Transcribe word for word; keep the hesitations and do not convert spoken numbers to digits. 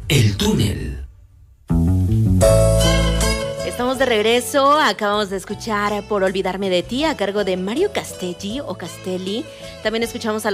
El túnel. Estamos de regreso, acabamos de escuchar Por olvidarme de ti a cargo de Mario Castelli o Castelli. También escuchamos a